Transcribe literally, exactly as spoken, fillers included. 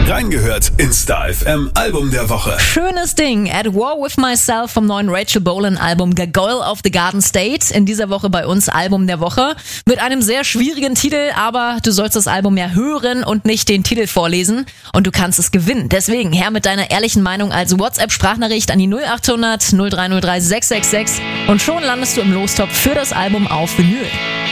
Reingehört in Star F M Album der Woche. Schönes Ding. At War With Myself vom neuen Rachel Bolan Album Gargoyle of the Garden State. In dieser Woche bei uns Album der Woche. Mit einem sehr schwierigen Titel, aber du sollst das Album ja hören und nicht den Titel vorlesen. Und du kannst es gewinnen. Deswegen her mit deiner ehrlichen Meinung als WhatsApp-Sprachnachricht an die null acht hundert null drei null drei sechs sechs sechs und schon landest du im Lostopf für das Album auf Vinyl.